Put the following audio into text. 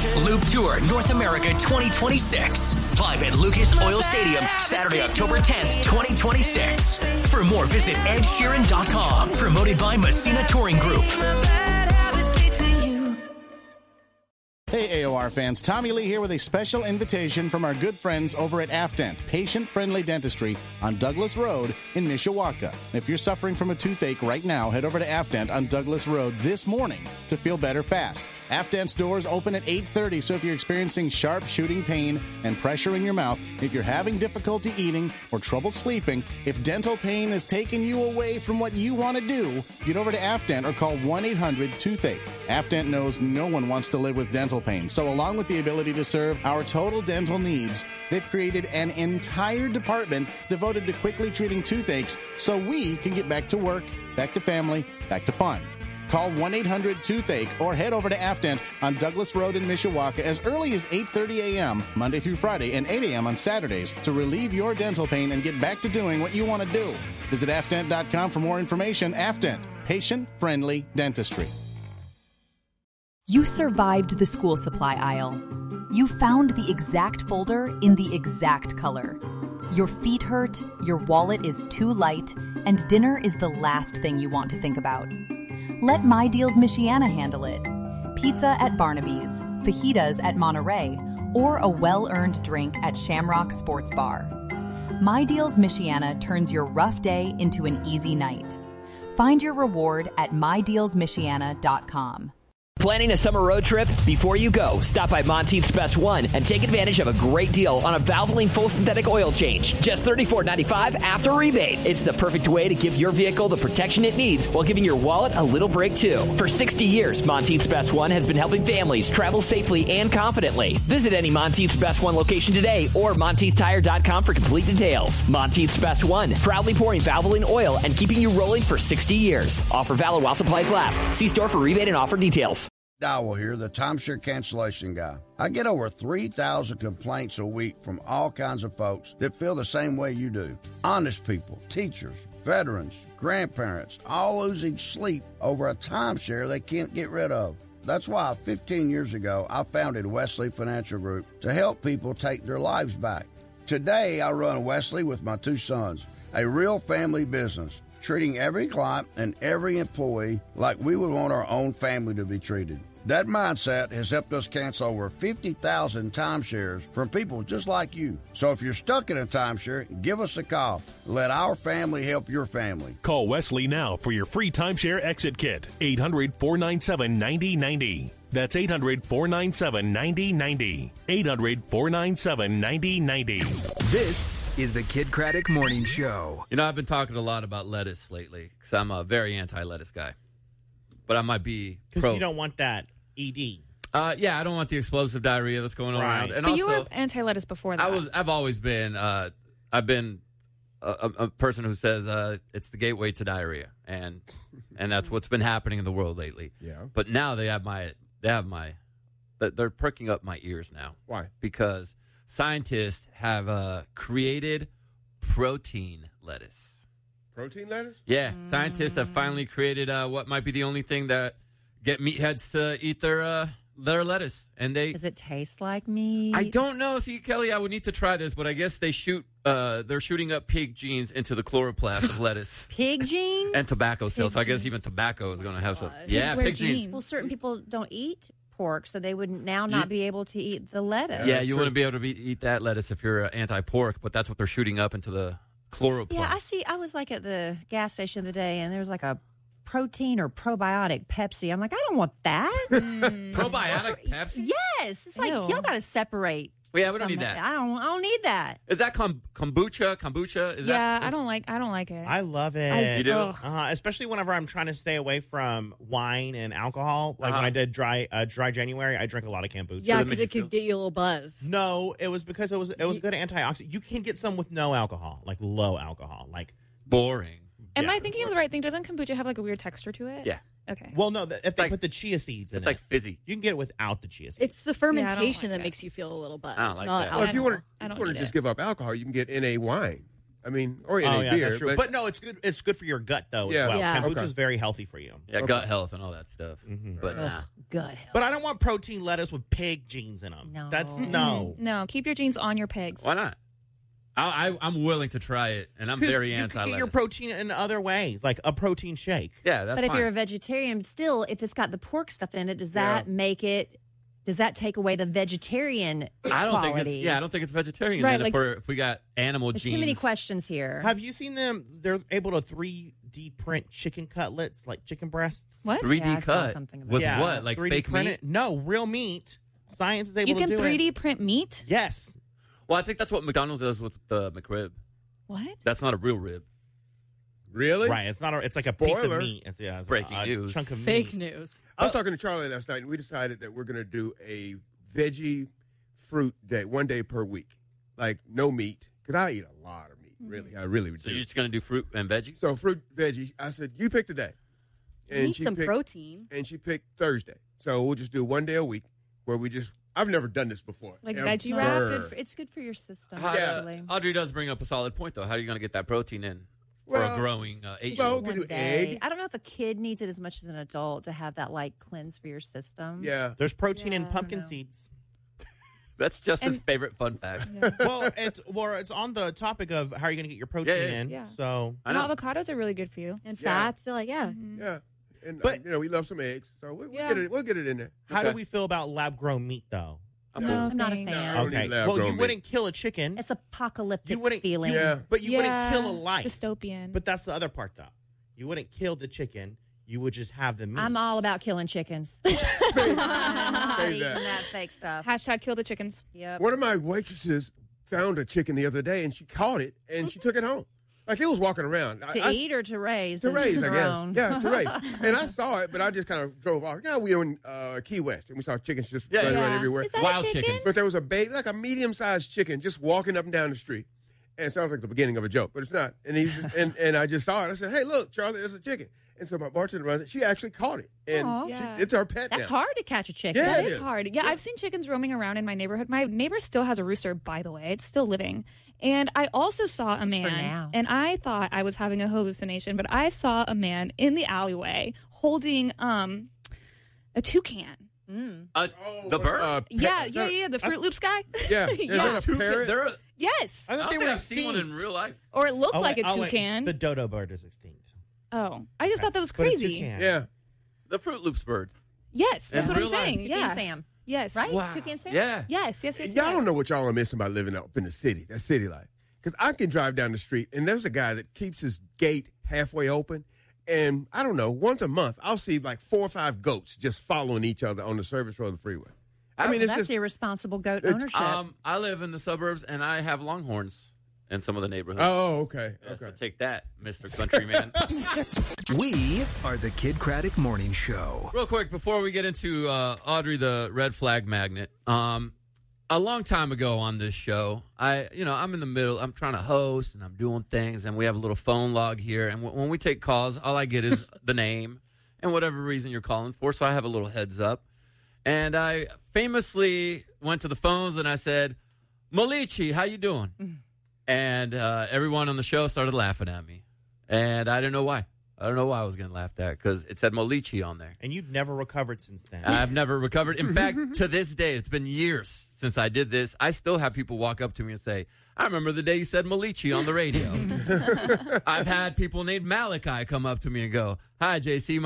Loop Tour North America 2026. Live at Lucas Oil Stadium, Saturday, October 10th, 2026. For more, visit EdSheeran.com. Promoted by Messina Touring Group. Hey, AOR fans. Tommy Lee here with a special invitation from our good friends over at Afdent, patient-friendly dentistry on Douglas Road in Mishawaka. If you're suffering from a toothache right now, head over to Afdent on Douglas Road this morning to feel better fast. Afdent's doors open at 8:30, so if you're experiencing sharp shooting pain and pressure in your mouth, if you're having difficulty eating or trouble sleeping, if dental pain is taking you away from what you want to do, get over to Afdent or call 1-800-TOOTHACHE. Afdent knows no one wants to live with dental pain, so along with the ability to serve our total dental needs, they've created an entire department devoted to quickly treating toothaches so we can get back to work, back to family, back to fun. Call 1-800-TOOTHACHE or head over to Afdent on Douglas Road in Mishawaka as early as 8:30 a.m. Monday through Friday and 8 a.m. on Saturdays to relieve your dental pain and get back to doing what you want to do. Visit Afdent.com for more information. Afdent, patient-friendly dentistry. You survived the school supply aisle. You found the exact folder in the exact color. Your feet hurt, your wallet is too light, and dinner is the last thing you want to think about. Let My Deals Michiana handle it. Pizza at Barnaby's, fajitas at Monterey, or a well-earned drink at Shamrock Sports Bar. My Deals Michiana turns your rough day into an easy night. Find your reward at MyDealsMichiana.com. Planning a summer road trip? Before you go, stop by Monteith's Best One and take advantage of a great deal on a Valvoline full synthetic oil change. Just $34.95 after rebate. It's the perfect way to give your vehicle the protection it needs while giving your wallet a little break too. For 60 years, Monteith's Best One has been helping families travel safely and confidently. Visit any Monteith's Best One location today or MonteithTire.com for complete details. Monteith's Best One, proudly pouring Valvoline oil and keeping you rolling for 60 years. Offer valid while supplies last. See store for rebate and offer details. Dowell here, the timeshare cancellation guy. I get over 3,000 complaints a week from all kinds of folks that feel the same way you do. Honest people, teachers, veterans, grandparents, all losing sleep over a timeshare they can't get rid of. That's why 15 years ago, I founded Wesley Financial Group to help people take their lives back. Today, I run Wesley with my two sons, a real family business, treating every client and every employee like we would want our own family to be treated. That mindset has helped us cancel over 50,000 timeshares from people just like you. So if you're stuck in a timeshare, give us a call. Let our family help your family. Call Wesley now for your free timeshare exit kit. 800-497-9090. That's 800-497-9090. 800-497-9090. This is the Kid Craddock Morning Show. You know, I've been talking a lot about lettuce lately because I'm a very anti-lettuce guy. But I might be because you don't want that ED. Yeah, I don't want the explosive diarrhea that's going around. And but also, you were anti-lettuce before that. I've always been. I've been a person who says it's the gateway to diarrhea, and that's what's been happening in the world lately. Yeah. But now they're pricking up my ears now. Why? Because scientists have created protein lettuce. Protein lettuce? Yeah, scientists have finally created what might be the only thing that get meatheads to eat their lettuce. And does it taste like meat? I don't know. See, Kelly, I would need to try this, but I guess they're shooting up pig genes into the chloroplast of lettuce. Pig genes? And tobacco cells. So I guess even tobacco is going to have some. Yeah, pig genes. Well, certain people don't eat pork, so they would now not be able to eat the lettuce. Yeah, you wouldn't be able to eat that lettuce if you're anti-pork, but that's what they're shooting up into the chloroplast. Yeah, I was like at the gas station the other day, and there was like a protein or probiotic Pepsi. I'm like, I don't want that. Probiotic Pepsi? Yes. It's like, y'all got to separate. Well, yeah, we don't need that. I don't need that. Is that kombucha? I don't like it. I love it. You do? Especially whenever I'm trying to stay away from wine and alcohol. Like when I did dry January, I drank a lot of kombucha. Yeah, because it could get you a little buzz. No, it was because it was good antioxidant. You can get some with no alcohol, like low alcohol, like boring. Am I thinking of the right thing? Doesn't kombucha have like a weird texture to it? Yeah. Okay. Well, no, if they put the chia seeds in it. It's like fizzy. You can get it without the chia seeds. It's the fermentation that makes you feel a little buzz. Well, if you want to just give up alcohol, you can get NA wine. I mean, or in a beer. That's true. But no, it's good. It's good for your gut though. Yeah. As well. Yeah. Kombucha is very healthy for you. Yeah, gut health and all that stuff. But nah. Good health. But I don't want protein lettuce with pig genes in them. No. That's no. No, keep your genes on your pigs. Why not? I'm willing to try it, and I'm very you can anti-lettuce. get your protein in other ways, like a protein shake. Yeah, that's But if fine. you're a vegetarian, still, if it's got the pork stuff in it, does that make it? Does that take away the vegetarian I don't quality? think it's. Yeah, I don't think it's vegetarian. Right, Then like- if we got animal There's genes. too many questions here. Have you seen them? They're able to 3D print chicken cutlets, like chicken breasts. What? 3D Yeah, I saw cut something about with Yeah, what? Like 3D fake print meat? it? No, real meat. Science is able You to can do 3D it. print meat? Yes. Well, I think that's what McDonald's does with the McRib. What? That's not a real rib. Really? Right. It's not. It's like a piece Spoiler. of meat. It's, it's Breaking a news. chunk of Fake meat. news. I was talking to Charlie last night, and we decided that we're going to do a veggie fruit day, 1 day per week. Like, no meat, because I eat a lot of meat, really. I really So do. you're just gonna do fruit and veggies? So fruit, veggie. I said, you pick the day. You need some picked- protein. And she picked Thursday. So we'll just do 1 day a week where we just, I've never done this before. Like ever. veggie No, wrap? it's good for your system. How- actually. Audrey does bring up a solid point, though. How are you going to get that protein in for Well- a growing 8-year-old? Well, we One could do day. egg. I don't know if a kid needs it as much as an adult to have that like cleanse for your system. Yeah. There's protein in Yeah, I pumpkin don't know. seeds. That's just his And- favorite fun fact. Well, it's on the topic of how are you going to get your protein Yeah, yeah. in. Yeah. So I And know. avocados are really good for you. And Yeah. fats, they're like, yeah. Yeah. And, But- we love some eggs. So we'll Yeah. get it. We'll get it in there. how do Okay. we feel about lab grown meat though? I'm No, cool. I'm not a thanks. fan. I don't need lab Well, grown you meat. wouldn't kill a chicken. It's apocalyptic You wouldn't feeling. Yeah. But you wouldn't kill a Yeah, life. Dystopian. But that's the other part, though. You wouldn't kill the chicken. You would just have the meat. I'm all about killing chickens. Say I'm not say eating that. that fake stuff. Hashtag kill the chickens. Yep. One of my waitresses found a chicken the other day, and she caught it, and she took it home. Like, it was walking around. To eat or to raise? To raise, I Grown. guess. Yeah, to raise. And I saw it, but I just kind of drove off. Now we were in Key West, and we saw chickens just running around everywhere. Is that Wild a chicken? chickens. But there was a baby, like a medium-sized chicken, just walking up and down the street. And it sounds like the beginning of a joke, but it's not. And and I just saw it. I said, "Hey, look, Charlie, there's a chicken." And so my bartender runs it. She actually caught it, and Aw. Yeah. it's our pet That's now. hard to catch a chicken. Yeah, That it is is. hard. Yeah, I've seen chickens roaming around in my neighborhood. My neighbor still has a rooster, by the way. It's still living. And I also saw a man, now. and I thought I was having a hallucination, but I saw a man in the alleyway holding a toucan. The bird? Yeah, the Fruit Loops guy. Yeah, is Yeah. that a parrot? They're a- Yes. I I thought don't they think were I've seen one in extinct. real life. Or it looked like a wait. toucan. The dodo bird is extinct. Oh, I just thought that was But a crazy. toucan. Yeah. The Fruit Loops bird. Yes, that's In what I'm real life. saying. Toucan Yeah. Sam. Yes. Right? Wow. Toucan Sam? Yeah. Yes. Y'all Yes. don't know what y'all are missing by living up in the city, that city life. Because I can drive down the street, and there's a guy that keeps his gate halfway open. And I don't know, once a month, I'll see like 4 or 5 goats just following each other on the service road of the freeway. I mean, Well, it's that's just irresponsible goat it's- ownership. I live in the suburbs, and I have longhorns in some of the neighborhoods. Oh, okay. Yeah, Okay. so take that, Mr. Countryman. We are the Kid Craddock Morning Show. Real quick, before we get into Audrey the red flag magnet, a long time ago on this show, I'm in the middle. I'm trying to host, and I'm doing things, and we have a little phone log here. And when we take calls, all I get is the name and whatever reason you're calling for, so I have a little heads up. And I famously went to the phones, and I said, Malichi, how you doing? And everyone on the show started laughing at me. And I didn't know why. I don't know why I was getting laughed at, because it said Malichi on there. And you've never recovered since then. I've never recovered. In fact, to this day, it's been years since I did this. I still have people walk up to me and say, I remember the day you said Malichi on the radio. I've had people named Malachi come up to me and go, hi, JC,